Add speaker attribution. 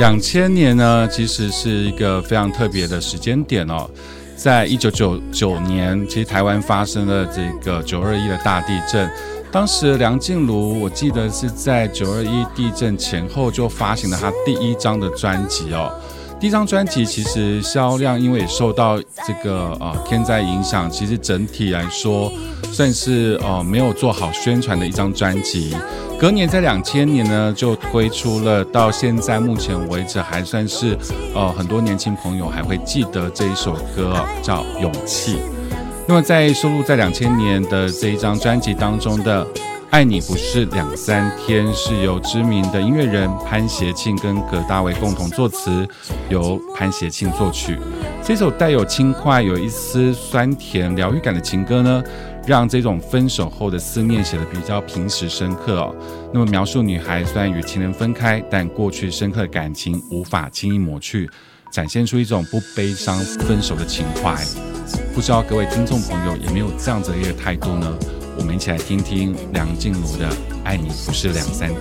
Speaker 1: 2000年呢，其实是一个非常特别的时间点哦。在1999年，其实台湾发生了这个921的大地震。当时梁静茹，我记得是在921地震前后就发行了她第一张的专辑哦。第一张专辑其实销量因为也受到这个天灾影响，其实整体来说算是没有做好宣传的一张专辑。隔年在2000年呢就推出了，到现在目前为止还算是很多年轻朋友还会记得这一首歌叫《勇气》。那么在收录在2000年的这一张专辑当中的爱你不是2-3天，是由知名的音乐人潘协庆跟葛大为共同作词，由潘协庆作曲。这首带有轻快有一丝酸甜疗愈感的情歌呢，让这种分手后的思念写得比较平实深刻哦。那么描述女孩虽然与情人分开，但过去深刻的感情无法轻易抹去，展现出一种不悲伤分手的情怀。不知道各位听众朋友有没有这样子的一个态度呢？我们一起来听听梁静茹的《爱你不是2-3天》。